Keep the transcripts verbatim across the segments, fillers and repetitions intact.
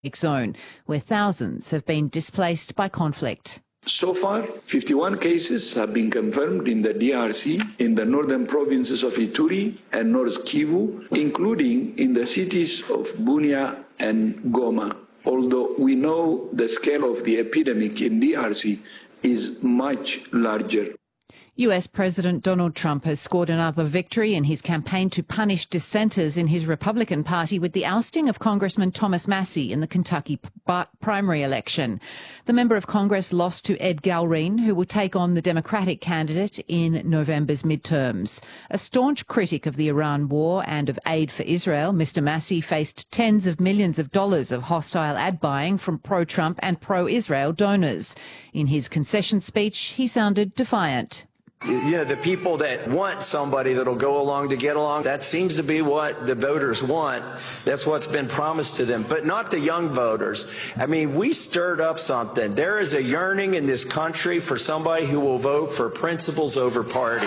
zone, where thousands have been displaced by conflict. So far, fifty-one cases have been confirmed in the D R C, in the northern provinces of Ituri and North Kivu, including in the cities of Bunia and Goma. Although we know the scale of the epidemic in D R C is much larger. U S President Donald Trump has scored another victory in his campaign to punish dissenters in his Republican Party with the ousting of Congressman Thomas Massie in the Kentucky primary election. The member of Congress lost to Ed Galrine, who will take on the Democratic candidate in November's midterms. A staunch critic of the Iran war and of aid for Israel, Mister Massie faced tens of millions of dollars of hostile ad buying from pro-Trump and pro-Israel donors. In his concession speech, he sounded defiant. You know, the people that want somebody that'll go along to get along, that seems to be what the voters want. That's what's been promised to them, but not the young voters. I mean, we stirred up something. There is a yearning in this country for somebody who will vote for principles over party.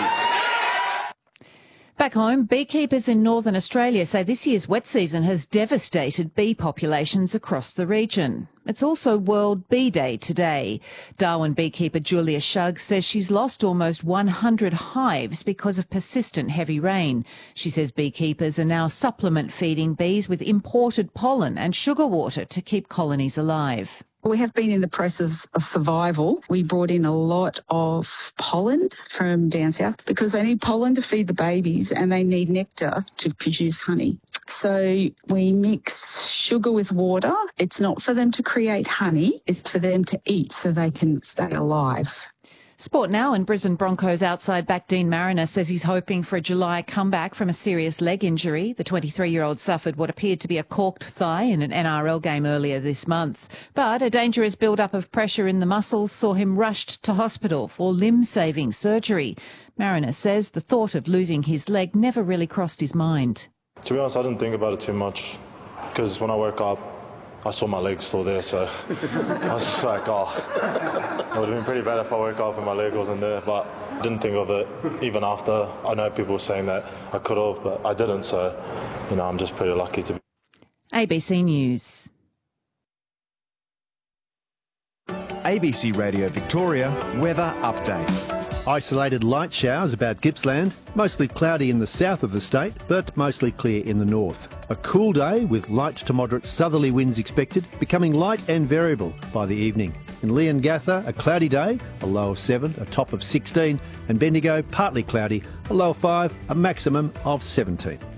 Back home, beekeepers in northern Australia say this year's wet season has devastated bee populations across the region. It's also World Bee Day today. Darwin beekeeper Julia Shug says she's lost almost one hundred hives because of persistent heavy rain. She says beekeepers are now supplement feeding bees with imported pollen and sugar water to keep colonies alive. We have been in the process of survival. We brought in a lot of pollen from down south because they need pollen to feed the babies and they need nectar to produce honey. So we mix sugar with water. It's not for them to create honey, it's for them to eat so they can stay alive. Sport now, and Brisbane Broncos outside back Dean Mariner says he's hoping for a July comeback from a serious leg injury. The twenty-three-year-old suffered what appeared to be a corked thigh in an N R L game earlier this month. But a dangerous build-up of pressure in the muscles saw him rushed to hospital for limb-saving surgery. Mariner says the thought of losing his leg never really crossed his mind. To be honest, I didn't think about it too much because when I woke up, I saw my leg still there, so I was just like, oh, it would have been pretty bad if I woke up and my leg wasn't there, but I didn't think of it even after. I know people were saying that I could have, but I didn't, so, you know, I'm just pretty lucky to be. A B C News. A B C Radio Victoria weather update. Isolated light showers about Gippsland, mostly cloudy in the south of the state, but mostly clear in the north. A cool day with light to moderate southerly winds expected, becoming light and variable by the evening. In Leongatha, a cloudy day, a low of seven, a top of sixteen, and Bendigo, partly cloudy, a low of five, a maximum of seventeen.